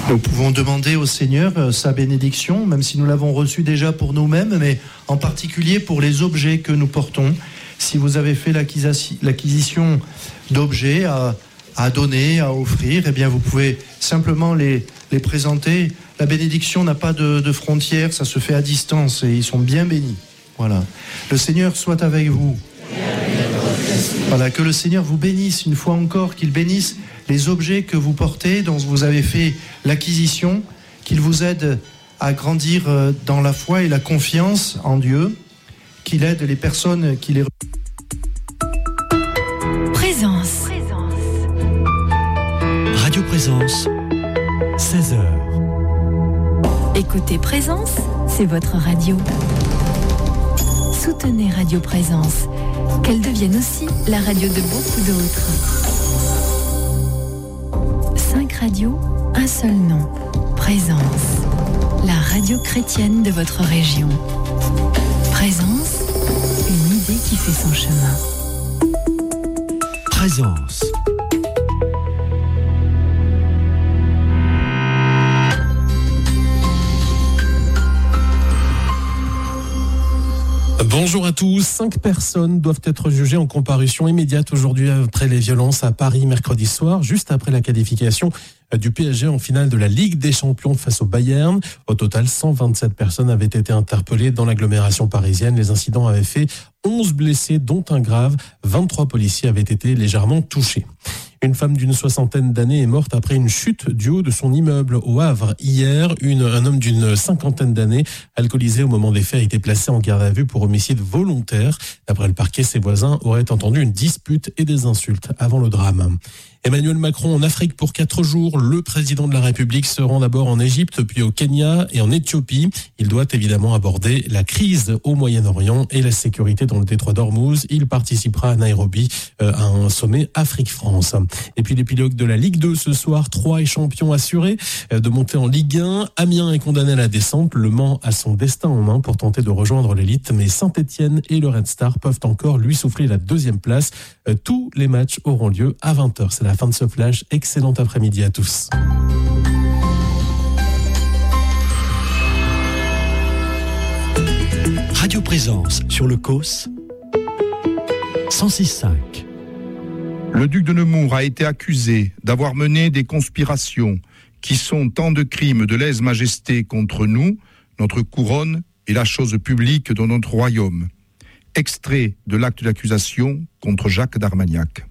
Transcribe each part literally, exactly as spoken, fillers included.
Nous pouvons demander au Seigneur euh, sa bénédiction, même si nous l'avons reçue déjà pour nous-mêmes, mais en particulier pour les objets que nous portons. Si vous avez fait l'acquisi- l'acquisition d'objets à, à donner, à offrir, eh bien vous pouvez simplement les, les présenter. La bénédiction n'a pas de, de frontières, ça se fait à distance et ils sont bien bénis. Voilà. Le Seigneur soit avec vous. Voilà, que le Seigneur vous bénisse une fois encore, qu'il bénisse les objets que vous portez, dont vous avez fait l'acquisition, qu'il vous aide à grandir dans la foi et la confiance en Dieu, qu'il aide les personnes qui les... Présence. Radio Présence, seize heures. Écoutez Présence, c'est votre radio. Soutenez Radio Présence, qu'elle devienne aussi la radio de beaucoup d'autres. Cinq radios, un seul nom. Présence, la radio chrétienne de votre région. Présence, une idée qui fait son chemin. Présence. Bonjour à tous. Cinq personnes doivent être jugées en comparution immédiate aujourd'hui après les violences à Paris mercredi soir, juste après la qualification du P S G en finale de la Ligue des Champions face au Bayern. Au total, cent vingt-sept personnes avaient été interpellées dans l'agglomération parisienne. Les incidents avaient fait onze blessés, dont un grave. vingt-trois policiers avaient été légèrement touchés. Une femme d'une soixantaine d'années est morte après une chute du haut de son immeuble au Havre. Hier, une, un homme d'une cinquantaine d'années, alcoolisé au moment des faits, a été placé en garde à vue pour homicide volontaire. D'après le parquet, ses voisins auraient entendu une dispute et des insultes avant le drame. Emmanuel Macron en Afrique pour quatre jours. Le président de la République se rend d'abord en Égypte, puis au Kenya et en Éthiopie. Il doit évidemment aborder la crise au Moyen-Orient et la sécurité dans le détroit d'Ormuz. Il participera à Nairobi euh, à un sommet Afrique-France. Et puis l'épilogue de la Ligue deux ce soir. Troyes est champion assuré euh, de monter en Ligue un. Amiens est condamné à la descente. Le Mans a son destin en main pour tenter de rejoindre l'élite. Mais Saint-Etienne et le Red Star peuvent encore lui souffler la deuxième place. Euh, tous les matchs auront lieu à vingt heures. C'est la fin de ce flash. Excellent après-midi à tous. Radio Présence sur le C O S cent six virgule cinq. Le duc de Nemours a été accusé d'avoir mené des conspirations qui sont tant de crimes de lèse-majesté contre nous, notre couronne et la chose publique de notre royaume. Extrait de l'acte d'accusation contre Jacques d'Armagnac.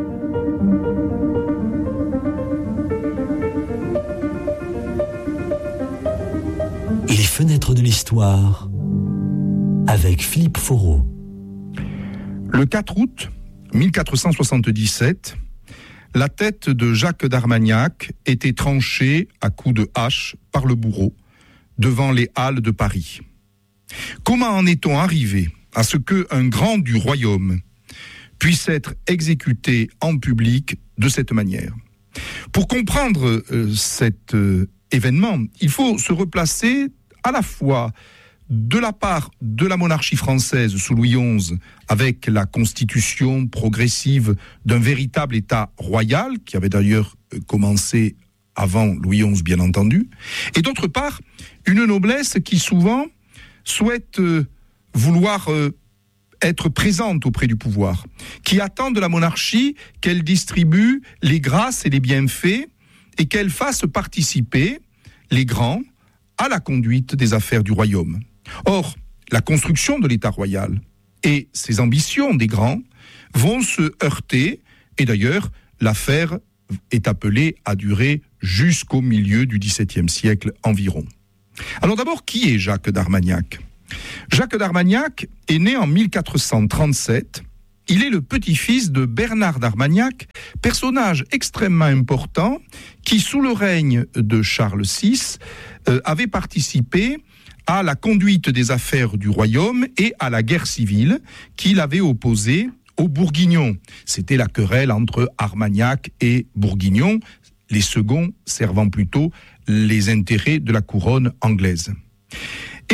Les fenêtres de l'histoire avec Philippe Foreau. Le quatre août mille quatre cent soixante-dix-sept, la tête de Jacques d'Armagnac était tranchée à coups de hache par le bourreau devant les halles de Paris. Comment en est-on arrivé à ce qu'un grand du royaume puisse être exécuté en public de cette manière? Pour comprendre euh, cet euh, événement, il faut se replacer à la fois de la part de la monarchie française sous Louis onze, avec la constitution progressive d'un véritable État royal, qui avait d'ailleurs commencé avant Louis onze, bien entendu, et d'autre part, une noblesse qui souvent souhaite euh, vouloir euh, être présente auprès du pouvoir, qui attend de la monarchie qu'elle distribue les grâces et les bienfaits et qu'elle fasse participer les grands à la conduite des affaires du royaume. Or, la construction de l'État royal et ses ambitions des grands vont se heurter, et d'ailleurs, l'affaire est appelée à durer jusqu'au milieu du dix-septième siècle environ. Alors d'abord, qui est Jacques d'Armagnac ? Jacques d'Armagnac est né en mille quatre cent trente-sept. Il est le petit-fils de Bernard d'Armagnac, personnage extrêmement important qui, sous le règne de Charles six, euh, avait participé à la conduite des affaires du royaume et à la guerre civile qu'il avait opposée aux Bourguignons. C'était la querelle entre Armagnac et Bourguignon, les seconds servant plutôt les intérêts de la couronne anglaise. Et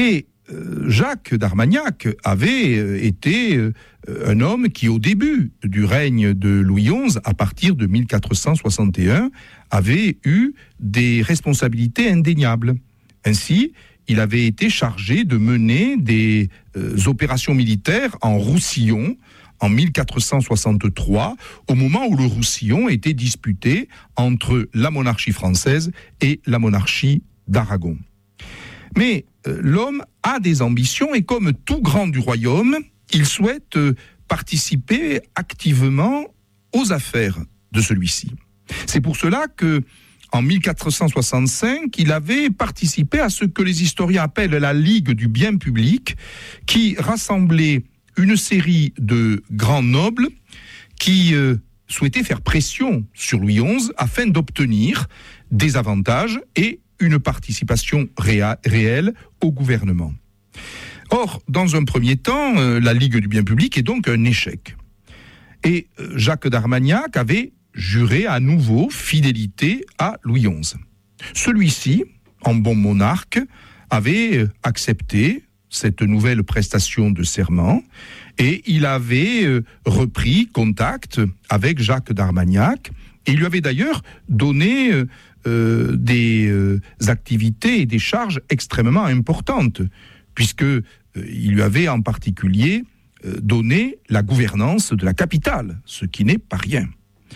euh, Jacques d'Armagnac avait euh, été euh, un homme qui, au début du règne de Louis onze, à partir de mille quatre cent soixante et un, avait eu des responsabilités indéniables. Ainsi, il avait été chargé de mener des euh, opérations militaires en Roussillon en mille quatre cent soixante-trois, au moment où le Roussillon était disputé entre la monarchie française et la monarchie d'Aragon. Mais euh, l'homme a des ambitions et comme tout grand du royaume, il souhaite euh, participer activement aux affaires de celui-ci. C'est pour cela que en mille quatre cent soixante-cinq, il avait participé à ce que les historiens appellent la Ligue du bien public, qui rassemblait une série de grands nobles qui euh, souhaitaient faire pression sur Louis onze afin d'obtenir des avantages et une participation réa- réelle au gouvernement. Or, dans un premier temps, euh, la Ligue du bien public est donc un échec. Et euh, Jacques d'Armagnac avait juré à nouveau fidélité à Louis onze. Celui-ci, en bon monarque, avait accepté cette nouvelle prestation de serment et il avait euh, repris contact avec Jacques d'Armagnac et il lui avait d'ailleurs donné euh, euh, des euh, activités et des charges extrêmement importantes puisque euh, il lui avait en particulier euh, donné la gouvernance de la capitale, ce qui n'est pas rien.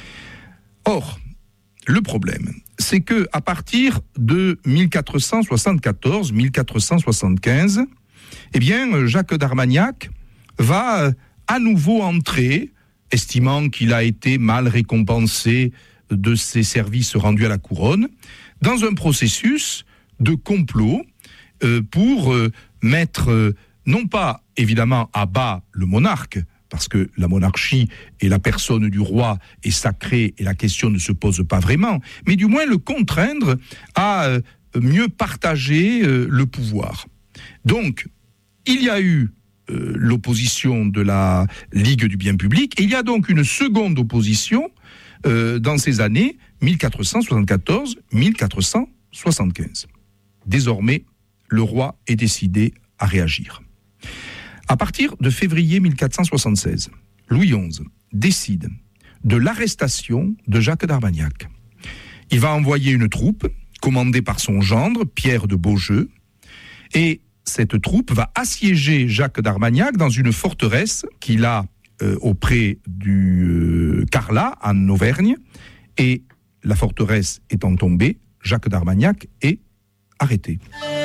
Or, le problème, c'est que à partir de mille quatre cent soixante-quatorze mille quatre cent soixante-quinze, eh bien, Jacques d'Armagnac va à nouveau entrer, estimant qu'il a été mal récompensé de ses services rendus à la couronne, dans un processus de complot euh, pour euh, mettre, euh, non pas évidemment à bas le monarque, parce que la monarchie et la personne du roi est sacrée et la question ne se pose pas vraiment, mais du moins le contraindre à euh, mieux partager euh, le pouvoir. Donc, il y a eu euh, l'opposition de la Ligue du bien public, et il y a donc une seconde opposition euh, dans ces années mille quatre cent soixante-quatorze mille quatre cent soixante-quinze. Désormais, le roi est décidé à réagir. À partir de février mille quatre cent soixante-seize, Louis onze décide de l'arrestation de Jacques d'Armagnac. Il va envoyer une troupe commandée par son gendre, Pierre de Beaujeu, et cette troupe va assiéger Jacques d'Armagnac dans une forteresse qu'il a euh, auprès du euh, Carlat, en Auvergne, et la forteresse étant tombée, Jacques d'Armagnac est arrêté.